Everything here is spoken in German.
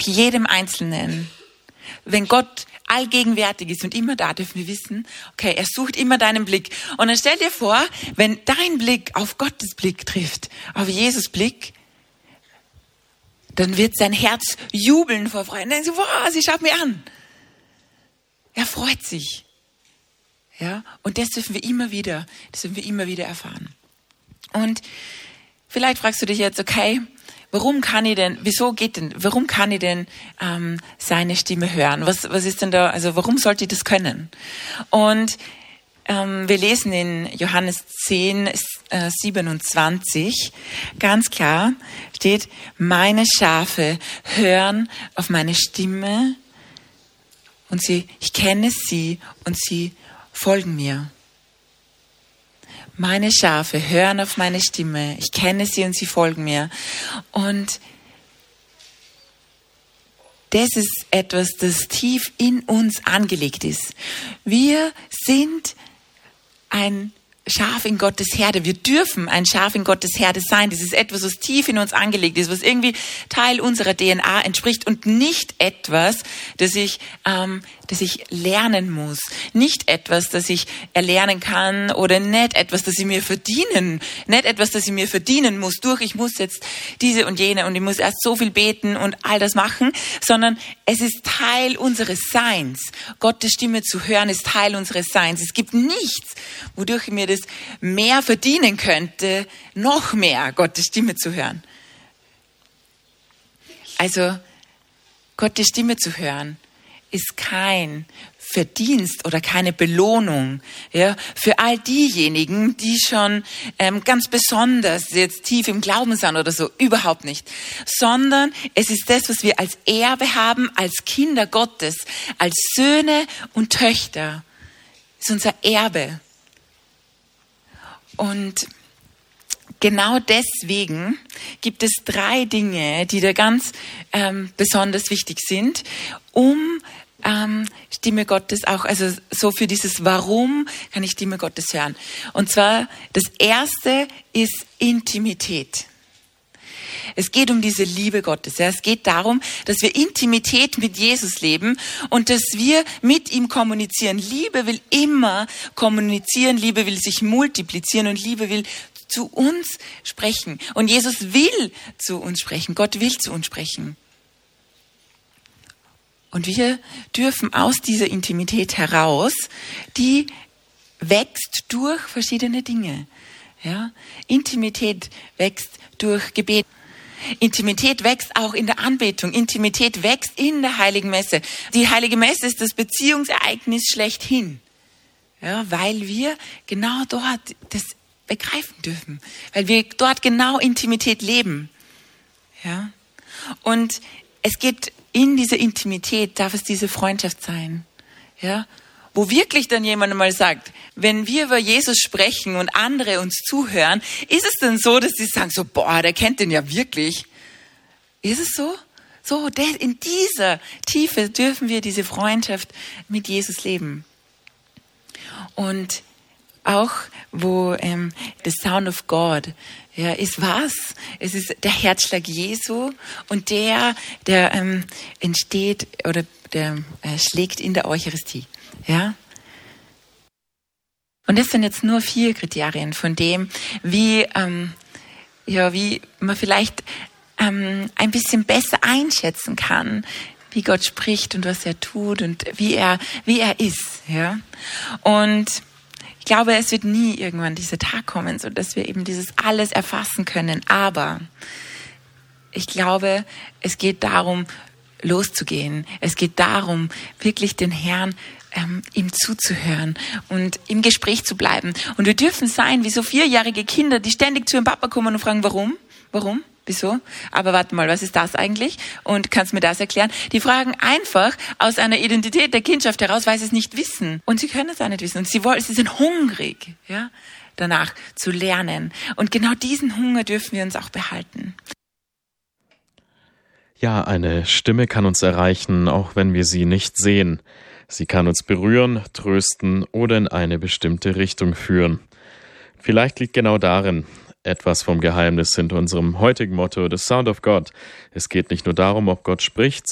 jedem Einzelnen. Wenn Gott allgegenwärtig ist und immer da, dürfen wir wissen, okay, er sucht immer deinen Blick. Und dann stell dir vor, wenn dein Blick auf Gottes Blick trifft, auf Jesus Blick, dann wird sein Herz jubeln vor Freude. Dann denkt sie, wow, sie schaut mir an. Er freut sich. Ja, und das dürfen wir immer wieder erfahren. Und vielleicht fragst du dich jetzt, okay, warum kann ich denn seine Stimme hören? Was ist denn da, also warum sollte ich das können? Und wir lesen in Johannes 10, 27, ganz klar steht, meine Schafe hören auf meine Stimme und ich kenne sie und sie folgen mir. Meine Schafe hören auf meine Stimme. Ich kenne sie und sie folgen mir. Und das ist etwas, das tief in uns angelegt ist. Wir sind ein Schaf in Gottes Herde. Wir dürfen ein Schaf in Gottes Herde sein. Das ist etwas, was tief in uns angelegt ist, was irgendwie Teil unserer DNA entspricht und nicht etwas, das ich lernen muss. Nicht etwas, das ich erlernen kann oder nicht etwas, das ich mir verdienen muss ich muss jetzt diese und jene und ich muss erst so viel beten und all das machen, sondern es ist Teil unseres Seins. Gottes Stimme zu hören ist Teil unseres Seins. Es gibt nichts, wodurch ich mir das mehr verdienen könnte, noch mehr Gottes Stimme zu hören. Also Gottes Stimme zu hören ist kein Verdienst oder keine Belohnung, ja, für all diejenigen, die schon ganz besonders jetzt tief im Glauben sind oder so, überhaupt nicht. Sondern es ist das, was wir als Erbe haben, als Kinder Gottes, als Söhne und Töchter. Das ist unser Erbe. Und genau deswegen gibt es 3 Dinge, die da ganz besonders wichtig sind, um Stimme Gottes auch, also so für dieses Warum kann ich Stimme Gottes hören. Und zwar, das erste ist Intimität. Es geht um diese Liebe Gottes. Ja. Es geht darum, dass wir Intimität mit Jesus leben und dass wir mit ihm kommunizieren. Liebe will immer kommunizieren, Liebe will sich multiplizieren und Liebe will zu uns sprechen. Und Jesus will zu uns sprechen. Gott will zu uns sprechen. Und wir dürfen aus dieser Intimität heraus, die wächst durch verschiedene Dinge. Ja? Intimität wächst durch Gebet. Intimität wächst auch in der Anbetung. Intimität wächst in der Heiligen Messe. Die Heilige Messe ist das Beziehungsereignis schlechthin. Ja, weil wir genau dort das begreifen dürfen. Weil wir dort genau Intimität leben. Ja? Und es geht in dieser Intimität, darf es diese Freundschaft sein. Ja? Wo wirklich dann jemand mal sagt, wenn wir über Jesus sprechen und andere uns zuhören, ist es dann so, dass sie sagen so, boah, der kennt den ja wirklich. Ist es so? So, in dieser Tiefe dürfen wir diese Freundschaft mit Jesus leben. Und auch wo the Sound of God, ja, ist was? Es ist der Herzschlag Jesu und der entsteht oder der schlägt in der Eucharistie. Ja? Und das sind jetzt nur 4 Kriterien von dem, wie man vielleicht ein bisschen besser einschätzen kann, wie Gott spricht und was er tut und wie er ist. Ja? Und ich glaube, es wird nie irgendwann dieser Tag kommen, so dass wir eben dieses alles erfassen können. Aber ich glaube, es geht darum, loszugehen. Es geht darum, wirklich den Herrn ihm zuzuhören und im Gespräch zu bleiben. Und wir dürfen sein wie so 4-jährige Kinder, die ständig zu ihrem Papa kommen und fragen, warum? Warum? Wieso? Aber warte mal, was ist das eigentlich? Und kannst du mir das erklären? Die fragen einfach aus einer Identität der Kindschaft heraus, weil sie es nicht wissen. Und sie können es auch nicht wissen. Und sie sind hungrig, ja, danach zu lernen. Und genau diesen Hunger dürfen wir uns auch behalten. Ja, eine Stimme kann uns erreichen, auch wenn wir sie nicht sehen. Sie kann uns berühren, trösten oder in eine bestimmte Richtung führen. Vielleicht liegt genau darin etwas vom Geheimnis hinter unserem heutigen Motto, The Sound of God. Es geht nicht nur darum, ob Gott spricht,